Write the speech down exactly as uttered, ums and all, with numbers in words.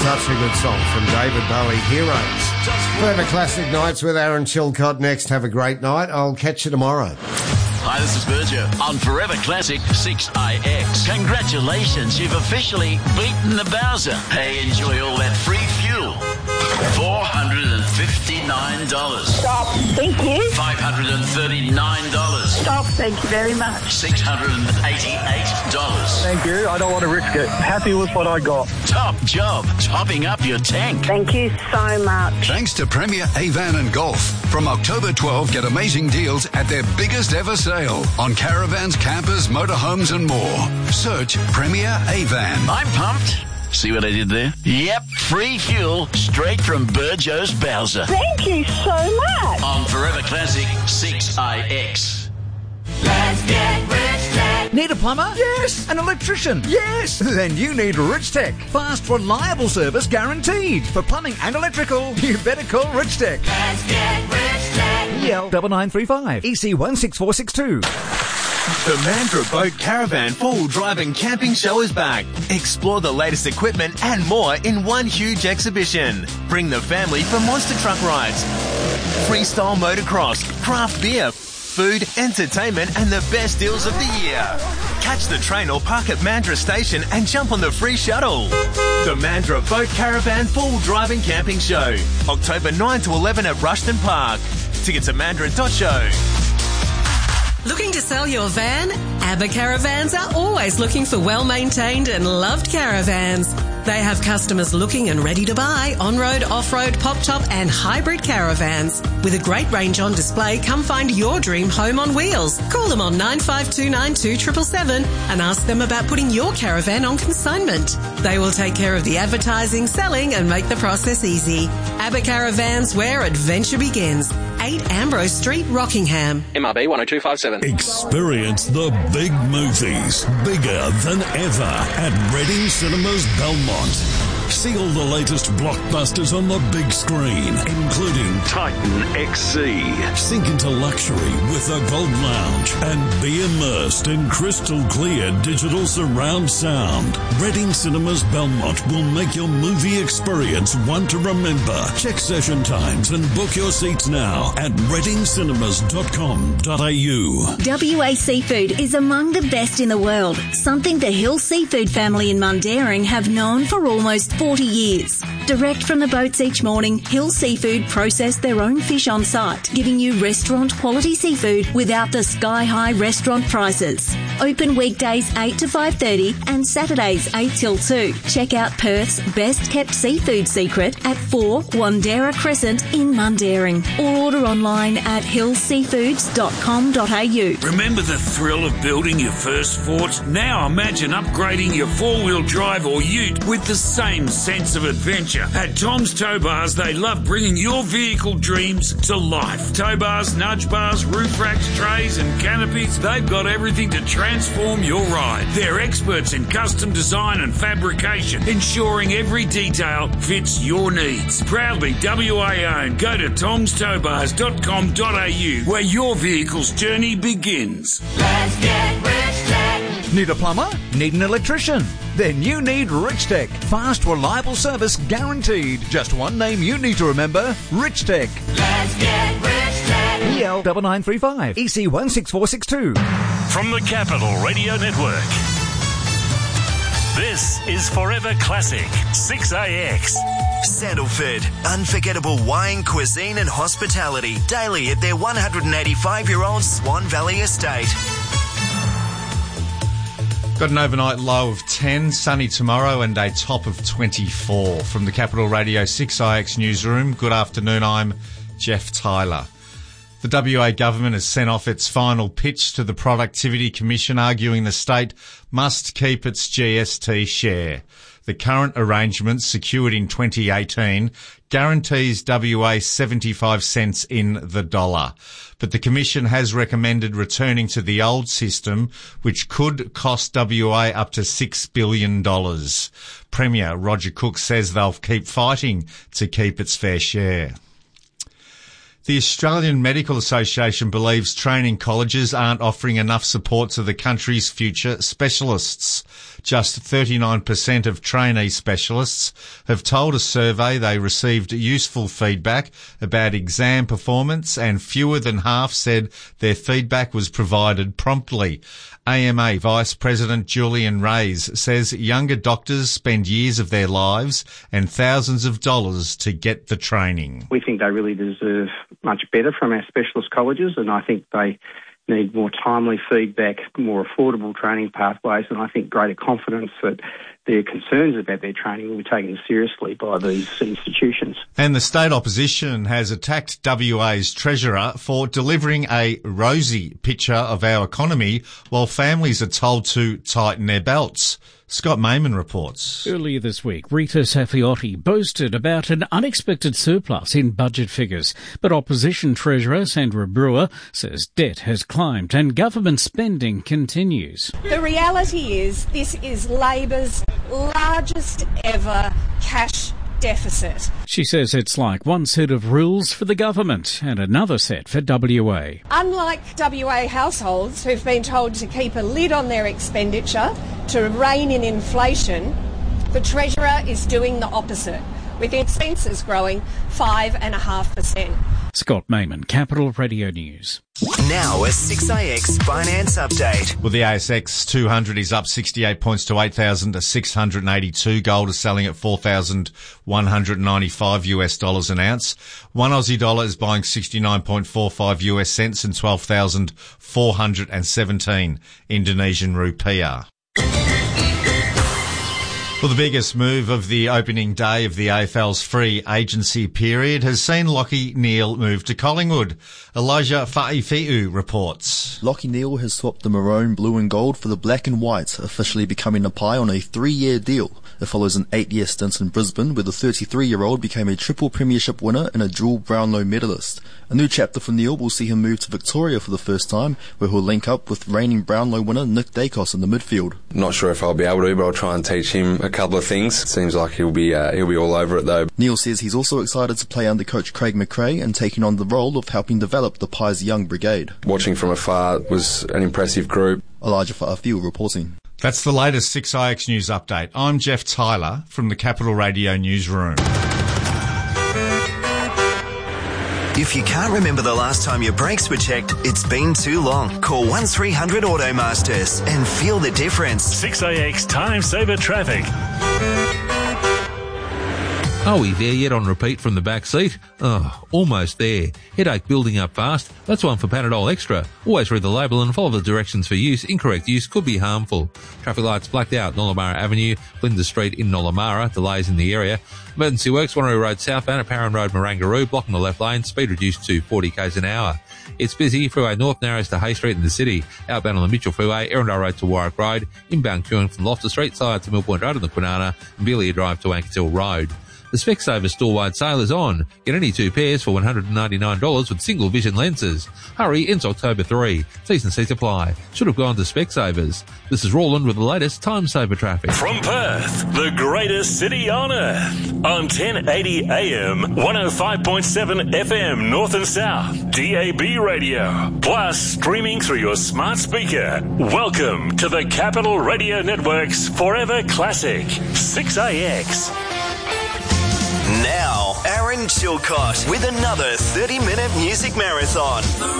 Such a good song from David Bowie, Heroes. Forever Classic Nights with Aaron Chilcott next. Have a great night. I'll catch you tomorrow. Hi, this is Virgil on Forever Classic six I X. Congratulations, you've officially beaten the Bowser. Hey, enjoy all that free fuel. four hundred fifty-nine dollars. Stop. Thank you. five hundred thirty-nine dollars. Stop. Thank you very much. six hundred eighty-eight dollars. Thank you. I don't want to risk it. Happy with what I got. Top job. Topping up your tank. Thank you so much. Thanks to Premier Avan and Golf. From October twelfth, get amazing deals at their biggest ever sale on caravans, campers, motorhomes and more. Search Premier Avan. I'm pumped. See what I did there? Yep, free fuel straight from Burjo's Bowser. Thank you so much. On Forever Classic six I X. Let's get Rich Tech. Need a plumber? Yes. An electrician? Yes. Then you need Rich Tech. Fast, reliable service guaranteed. For plumbing and electrical, you better call Rich Tech. Let's get Rich Tech. E L nine nine three five, E C one six four six two. The Mandurah Boat Caravan four-wheel drive and camping show is back. Explore the latest equipment and more in one huge exhibition. Bring the family for monster truck rides, freestyle motocross, craft beer, food, entertainment and the best deals of the year. Catch the train or park at Mandurah Station and jump on the free shuttle. The Mandurah Boat Caravan four-wheel drive and camping show. October ninth to eleventh at Rushton Park. Tickets at mandurah dot show. Looking to sell your van? ABBA Caravans are always looking for well-maintained and loved caravans. They have customers looking and ready to buy on-road, off-road, pop-top and hybrid caravans. With a great range on display, come find your dream home on wheels. Call them on nine five two nine two seven seven seven and ask them about putting your caravan on consignment. They will take care of the advertising, selling and make the process easy. ABBA Caravans, where adventure begins. eight Ambrose Street, Rockingham. M R B one oh two five seven. Experience the big movies, bigger than ever at Reading Cinemas Belmont. See all the latest blockbusters on the big screen, including Titan X C. Sink into luxury with the Gold Lounge and be immersed in crystal clear digital surround sound. Reading Cinemas Belmont will make your movie experience one to remember. Check session times and book your seats now at reading cinemas dot com dot a u. W A Seafood is among the best in the world, something the Hill Seafood family in Mundaring have known for almost forty years. Direct from the boats each morning, Hill Seafood process their own fish on site, giving you restaurant quality seafood without the sky-high restaurant prices. Open weekdays eight to five thirty and Saturdays eight till two. Check out Perth's best-kept seafood secret at four Wandera Crescent in Mundaring, or order online at hill seafoods dot com dot a u. Remember the thrill of building your first fort? Now imagine upgrading your four-wheel drive or ute with the same sense of adventure. At Tom's Tow Bars, they love bringing your vehicle dreams to life. Tow bars, nudge bars, roof racks, trays and canopies, they've got everything to transform your ride. They're experts in custom design and fabrication, ensuring every detail fits your needs. Proudly W A owned. Go to toms tow bars dot com dot a u where your vehicle's journey begins. Let's get Rich Tech. Need a plumber? Need an electrician? Then you need Rich Tech. Fast, reliable service guaranteed. Just one name you need to remember, Rich Tech. Let's get Rich Tech. E L nine nine three five, E C one six four six two. From the Capital Radio Network, this is Forever Classic six A X. Sandalford, unforgettable wine, cuisine and hospitality daily at their one hundred eighty-five-year-old Swan Valley estate. Got an overnight low of ten, sunny tomorrow and a top of twenty-four. From the Capital Radio six I X newsroom, good afternoon, I'm Jeff Tyler. The W A government has sent off its final pitch to the Productivity Commission, arguing the state must keep its G S T share. The current arrangement, secured in twenty eighteen, guarantees W A seventy-five cents in the dollar. But the Commission has recommended returning to the old system, which could cost W A up to six billion dollars. Premier Roger Cook says they'll keep fighting to keep its fair share. The Australian Medical Association believes training colleges aren't offering enough support to the country's future specialists. Just thirty-nine percent of trainee specialists have told a survey they received useful feedback about exam performance, and fewer than half said their feedback was provided promptly. A M A Vice President Julian Reyes says younger doctors spend years of their lives and thousands of dollars to get the training. We think they really deserve much better from our specialist colleges, and I think they need more timely feedback, more affordable training pathways, and I think greater confidence that their concerns about their training will be taken seriously by these institutions. And the state opposition has attacked W A's Treasurer for delivering a rosy picture of our economy while families are told to tighten their belts. Scott Mayman reports. Earlier this week, Rita Safiotti boasted about an unexpected surplus in budget figures, but opposition Treasurer Sandra Brewer says debt has climbed and government spending continues. The reality is this is Labor's largest ever cash deficit. She says it's like one set of rules for the government and another set for W A. Unlike W A households who've been told to keep a lid on their expenditure to rein in inflation, the Treasurer is doing the opposite, with expenses growing five point five percent. Scott Mayman, Capital Radio News. Now a six A X Finance Update. Well, the A S X two hundred is up sixty-eight points to eight thousand six hundred eighty-two. Gold is selling at four thousand one hundred ninety-five US dollars an ounce. One Aussie dollar is buying sixty-nine point four five US cents and twelve thousand four hundred seventeen Indonesian rupiah. Well, the biggest move of the opening day of the A F L's free agency period has seen Lachie Neale move to Collingwood. Elijah Fa'ife'u reports. Lachie Neale has swapped the maroon, blue and gold for the black and white, officially becoming a Pie on a three-year deal. It follows an eight-year stint in Brisbane, where the thirty-three-year-old became a triple premiership winner and a dual Brownlow medalist. A new chapter for Neale will see him move to Victoria for the first time, where he'll link up with reigning Brownlow winner Nick Dacos in the midfield. Not sure if I'll be able to, but I'll try and teach him a couple of things. Seems like he'll be uh, he'll be all over it though. Neale says he's also excited to play under coach Craig McRae and taking on the role of helping develop the Pies' young brigade. Watching from afar was an impressive group. Elijah Fa'afe'u reporting. That's the latest six I X News update. I'm Jeff Tyler from the Capital Radio Newsroom. If you can't remember the last time your brakes were checked, it's been too long. Call one three hundred Automasters and feel the difference. six A X Time Saver Traffic. Are we there yet on repeat from the back seat? Oh, almost there. Headache building up fast? That's one for Panadol Extra. Always read the label and follow the directions for use. Incorrect use could be harmful. Traffic lights blacked out Nollamara Avenue, Flinders Street in Nollamara, delays in the area. Emergency works, Wanneroo Road southbound at Parran Road, Marangaroo, blocking the left lane, speed reduced to forty k's an hour. It's busy. Freeway North narrows to Hay Street in the city. Outbound on the Mitchell Freeway, Erindale Road to Warwick Road. Inbound queuing from Loftus Street, side to Millpoint Road on the Kwinana, and Beelia Drive to Ankershill Road. The Specsavers store-wide sale is on. Get any two pairs for one hundred ninety-nine dollars with single vision lenses. Hurry, ends October third. T's and C's apply. Should have gone to Specsavers. This is Roland with the latest time saver traffic. From Perth, the greatest city on earth. On ten eighty A M, one oh five point seven F M North and South, D A B radio. Plus streaming through your smart speaker. Welcome to the Capital Radio Network's Forever Classic, six A X. Now, Aaron Chilcott with another thirty-minute music marathon.